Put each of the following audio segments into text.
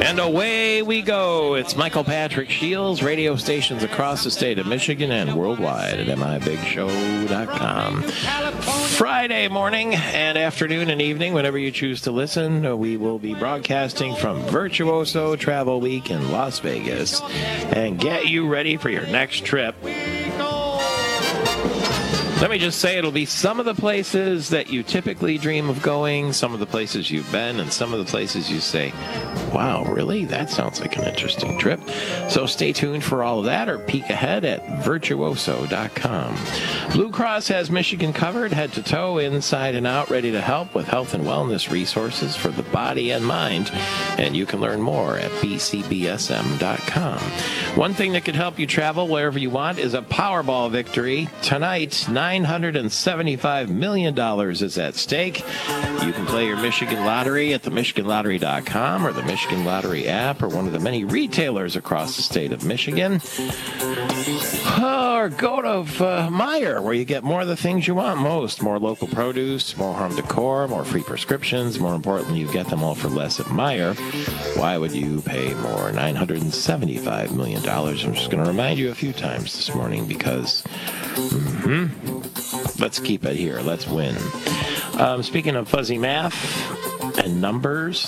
And away we go. It's Michael Patrick Shields, radio stations across the state of Michigan and worldwide at mibigshow.com. Friday morning and afternoon and evening, whenever you choose to listen, we will be broadcasting from Virtuoso Travel Week in Las Vegas and get you ready for your next trip. Let me just say it'll be some of the places that you typically dream of going, some of the places you've been, and some of the places you say, wow, really? That sounds like an interesting trip. So stay tuned for all of that or peek ahead at virtuoso.com. Blue Cross has Michigan covered, head to toe, inside and out, ready to help with health and wellness resources for the body and mind. And you can learn more at bcbsm.com. One thing that could help you travel wherever you want is a Powerball victory. Tonight, $975 million is at stake. You can play your Michigan Lottery at themichiganlottery.com or the Michigan Lottery app or one of the many retailers across the state of Michigan. Or go to Meijer, where you get more of the things you want most. More local produce, more home decor, more free prescriptions. More importantly, you get them all for less at Meijer. Why would you pay more? $975 million. I'm just going to remind you a few times this morning because... Let's keep it here. Let's win. Speaking of fuzzy math and numbers,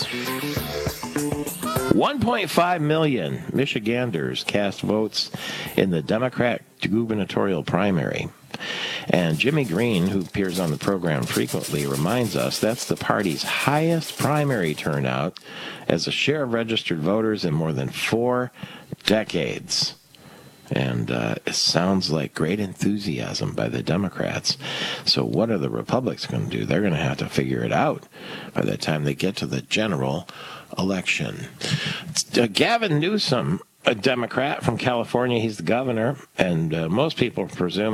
1.5 million Michiganders cast votes in the Democrat gubernatorial primary. And Jimmy Green, who appears on the program frequently, reminds us that's the party's highest primary turnout as a share of registered voters in more than 4 decades. And it sounds like great enthusiasm by the Democrats. So what are the Republicans going to do? They're going to have to figure it out by the time they get to the general election. Gavin Newsom, a Democrat from California, he's the governor, and most people presume